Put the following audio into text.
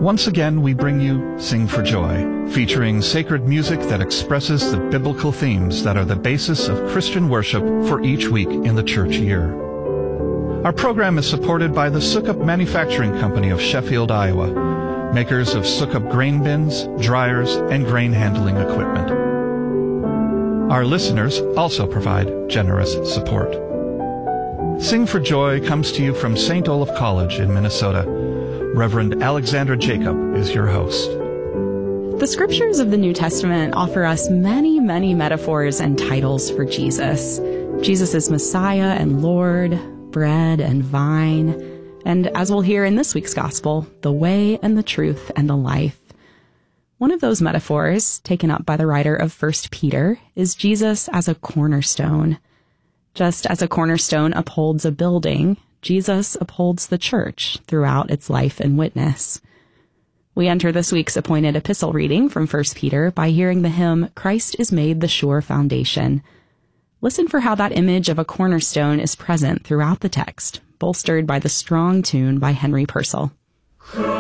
Once again, we bring you Sing for Joy, featuring sacred music that expresses the biblical themes that are the basis of Christian worship for each week in the church year. Our program is supported by the Sukup Manufacturing Company of Sheffield, Iowa, makers of Sukup grain bins, dryers, and grain handling equipment. Our listeners also provide generous support. Sing for Joy comes to you from St. Olaf College in Minnesota. Reverend Alexandra Jacob is your host. The scriptures of the New Testament offer us many, many metaphors and titles for Jesus. Jesus is Messiah and Lord, bread and vine, and as we'll hear in this week's gospel, the way and the truth and the life. One of those metaphors, taken up by the writer of 1 Peter, is Jesus as a cornerstone. Just as a cornerstone upholds a building, Jesus upholds the church throughout its life and witness. We enter this week's appointed epistle reading from 1 Peter by hearing the hymn, Christ is Made the Sure Foundation. Listen for how that image of a cornerstone is present throughout the text, bolstered by the strong tune by Henry Purcell.